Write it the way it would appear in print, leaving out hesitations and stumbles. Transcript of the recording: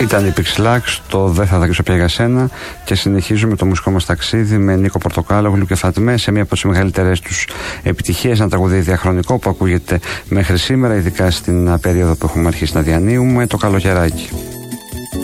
Ήταν η Pixelax, το «Δεν θα δακρύσω πια για σένα», και συνεχίζουμε το μουσικό μας ταξίδι με Νίκο Πορτοκάλογλου και Φατμέ σε μία από τις μεγαλύτερες τους επιτυχίες, ένα τραγούδι διαχρονικό που ακούγεται μέχρι σήμερα, ειδικά στην περίοδο που έχουμε αρχίσει να διανύουμε, το καλοκαιράκι.